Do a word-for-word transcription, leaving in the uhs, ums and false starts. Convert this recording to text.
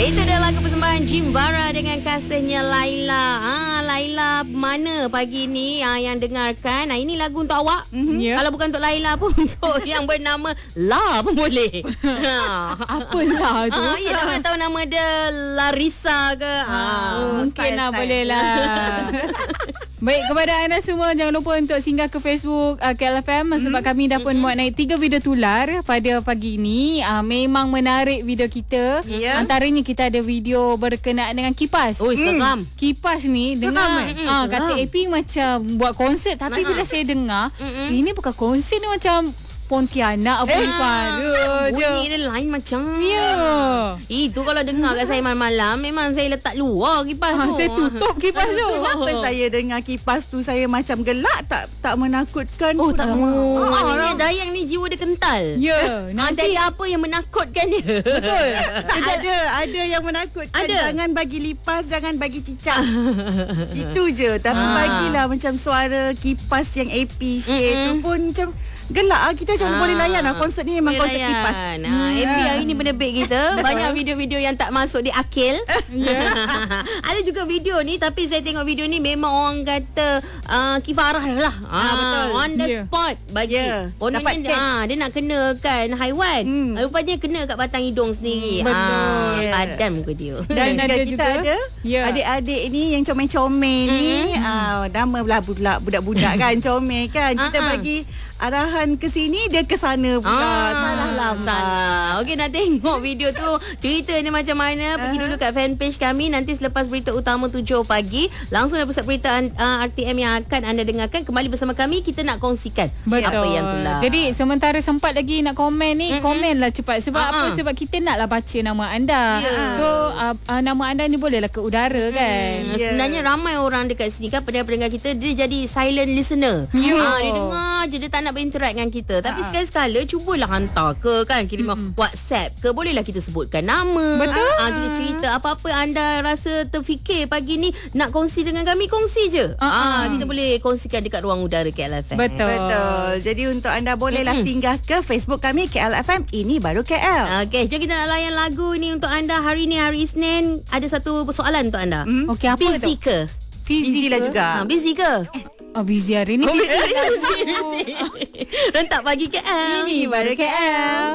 Itu adalah lagu persembahan Jimbara dengan kasihnya Laila. Ah, Laila mana pagi ni ah, yang dengarkan. Ah, ini lagu untuk awak. Mm-hmm. Yeah. Kalau bukan untuk Laila pun untuk yang bernama La pun boleh. Apa La tu? Ah, ya, tak tahu nama dia Larissa ke. Ah, ah, mungkin lah, style. boleh lah. Baik, kepada anda semua jangan lupa untuk singgah ke Facebook uh, K L F M sebab mm-hmm. kami dah pun mm-hmm. muat naik tiga video tular pada pagi ini. Uh, memang menarik video kita. Yeah. Antaranya kita ada video berkenaan dengan kipas. Oh, seram. Mm. Kipas ni dengar mm-hmm. uh, kata A P macam buat konsert, tapi uh-huh. bila saya dengar mm-hmm. ini bukan konsert, ni macam Pontianak apa eh, suara je. Bunyi dia lain macam. Ya. Itu kalau dengar kat saya malam-malam memang saya letak luar kipas ha, tu. Saya tutup kipas tu. Kenapa saya dengar kipas tu saya macam gelak, tak tak menakutkan. Oh, tak. Oh, oh, maknanya Dayang ni jiwa dia kental. Ya. Nanti ada apa yang menakutkan dia? Betul. Tak ada, ada yang menakutkan. Ada. Jangan bagi lipas, jangan bagi cicak. Itu je. Tapi Ah. bagilah macam suara kipas yang A P share Mm-mm. tu pun macam gelak lah. Kita macam Ah. boleh layan lah. Konsert ni memang Boleh konsert layan. kipas. Ah, A P hari ni penerbit kita. Banyak video-video yang tak masuk di akil. Ya. Ada juga video ni, tapi saya tengok video ni memang orang kata uh, kifarah lah. Ah, betul. On the Yeah. spot bagi. Yeah. Kononnya Dapat dia, ah, dia nak kenakan haiwan. Hmm. Rupanya kena kat batang hidung sendiri. Betul. Ah, Yeah. padam ke dia. Dan Dan juga ada kita juga, ada ya. adik-adik ni yang comel-comel ni, ah, nama lah budak budak-budak kan, comel kan. Kita Ah, ah. bagi arahan ke sini, dia ke sana pula. Ah, Salah lama. Salah. Okey, nak tengok video tu ceritanya macam mana, pergi dulu kat fanpage kami. Nanti selepas berita utama tujuh pagi, langsung dari pusat berita uh, R T M yang akan anda dengarkan kembali bersama kami. Kita nak kongsikan Betul. apa yang tular. Jadi sementara sempat lagi nak komen ni, Mm-mm. komenlah cepat. Sebab Uh-uh. apa? Sebab kita naklah baca nama anda. Yeah. So uh, uh, nama anda ni bolehlah ke udara kan. Hmm, Yeah. Sebenarnya ramai orang dekat sini kan, pendengar-pendengar kita, dia jadi silent listener. Ya. Ah, dia dengar je, dia tak nak berinteract dengan kita. Tapi Ah. sekali-sekala cubalah hantar ke kan, kirim Mm-mm. WhatsApp ke, bolehlah kita sebutkan nama. Betul. Ah, kita cerita apa-apa anda rasa terfikir pagi ni nak kongsi dengan kami, kongsi je. Uh-uh. Ah, kita boleh kongsikan dekat ruang udara K L F M. Betul. Betul. Jadi untuk anda bolehlah Mm-mm. singgah ke Facebook kami K L F M Ini Baru K L. Okey, jom kita nak layan lagu ni untuk anda. Hari ni hari Isnin, ada satu soalan untuk anda. Hmm? Okey, apa Busy tu? ke? Busy lah ke? juga. Ha, busy ke? Oh, busy hari ni. Oh, busy, busy, busy. Rentak pagi K L. Ini Baru K L.